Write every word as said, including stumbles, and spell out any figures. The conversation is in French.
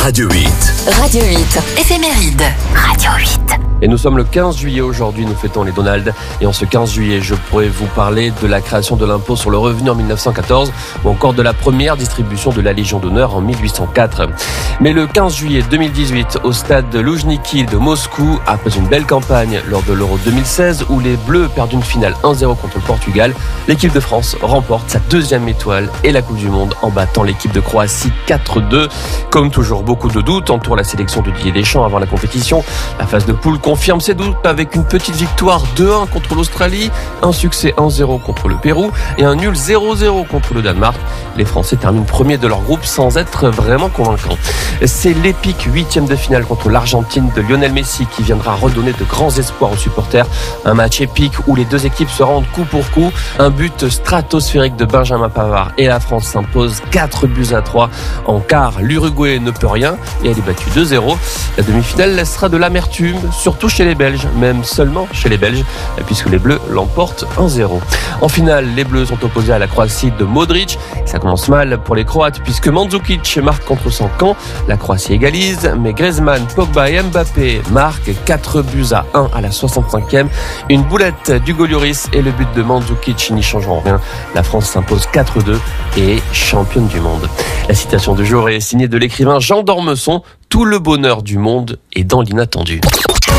Radio huit. Radio huit, éphéméride. Radio huit. Et nous sommes le quinze juillet aujourd'hui, nous fêtons les Donald. Et en ce quinze juillet, je pourrais vous parler de la création de l'impôt sur le revenu en mille neuf cent quatorze ou encore de la première distribution de la Légion d'honneur en mille huit cent quatre. Mais le quinze juillet deux mille dix-huit, au stade Loujniki de Moscou, après une belle campagne lors de l'Euro deux mille seize où les Bleus perdent une finale un zéro contre le Portugal, l'équipe de France remporte sa deuxième étoile et la Coupe du Monde en battant l'équipe de Croatie quatre deux. Comme toujours, beaucoup de doutes entourent la sélection de Didier Deschamps avant la compétition. La phase de poule confirme ses doutes avec une petite victoire deux un contre l'Australie, un succès un zéro contre le Pérou et un nul zéro zéro contre le Danemark. Les Français terminent premiers de leur groupe sans être vraiment convaincants. C'est l'épique huitième de finale contre l'Argentine de Lionel Messi qui viendra redonner de grands espoirs aux supporters. Un match épique où les deux équipes se rendent coup pour coup. Un but stratosphérique de Benjamin Pavard et la France s'impose quatre buts à trois. En quart, l'Uruguay ne peut rien et elle est battue deux zéro. La demi-finale laissera de l'amertume, surtout chez les Belges, même seulement chez les Belges, puisque les Bleus l'emportent un zéro. En finale, les Bleus sont opposés à la Croatie de Modric. Ça commence mal pour les Croates puisque Mandzukic marque contre son camp. La Croatie égalise, mais Griezmann, Pogba et Mbappé marquent quatre buts à un à la soixante-cinquième. Une boulette d'Hugo Lloris et le but de Mandzukic n'y changeront rien. La France s'impose quatre deux et est championne du monde. La citation du jour est signée de l'écrivain Jean d'Ormesson. Tout le bonheur du monde est dans l'inattendu.